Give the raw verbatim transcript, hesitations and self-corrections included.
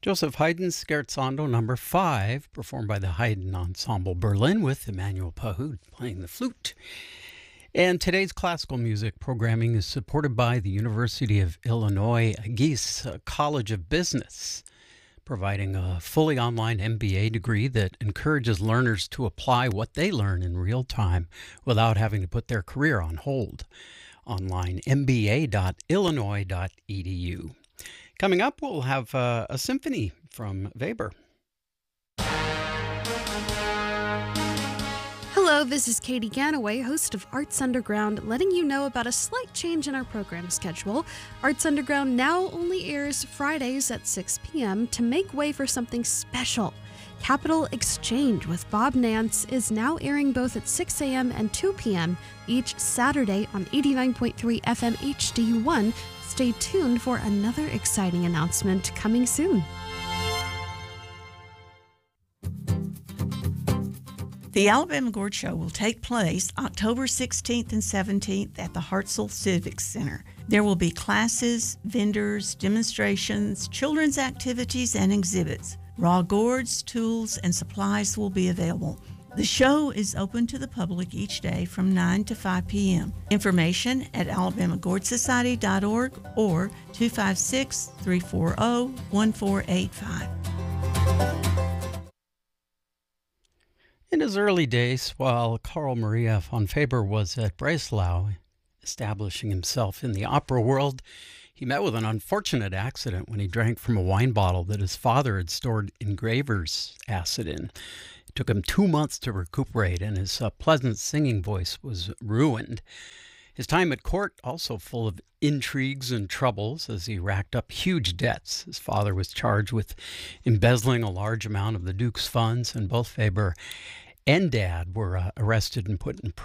Joseph Haydn's Scherzando number five, performed by the Haydn Ensemble Berlin with Emmanuel Pahud playing the flute. And today's classical music programming is supported by the University of Illinois Gies College of Business, providing a fully online M B A degree that encourages learners to apply what they learn in real time without having to put their career on hold. Online, m b a dot illinois dot e d u. Coming up, we'll have uh, a symphony from Weber. Hello, this is Katie Ganaway, host of Arts Underground, letting you know about a slight change in our program schedule. Arts Underground now only airs Fridays at six p.m. to make way for something special. Capital Exchange with Bob Nance is now airing both at six a.m. and two p.m. each Saturday on eighty-nine point three F M H D U one. Stay tuned for another exciting announcement coming soon. The Alabama Gourd Show will take place October sixteenth and seventeenth at the Hartselle Civic Center. There will be classes, vendors, demonstrations, children's activities, and exhibits. Raw gourds, tools, and supplies will be available. The show is open to the public each day from nine to five p.m. Information at alabama gourd society dot org or two five six, three four zero, one four eight five. In his early days, while Carl Maria von Faber was at Breslau, establishing himself in the opera world, he met with an unfortunate accident when he drank from a wine bottle that his father had stored engraver's acid in. It took him two months to recuperate, and his uh, pleasant singing voice was ruined. His time at court also full of intrigues and troubles as he racked up huge debts. His father was charged with embezzling a large amount of the Duke's funds, and both Faber and Dad were uh, arrested and put in prison.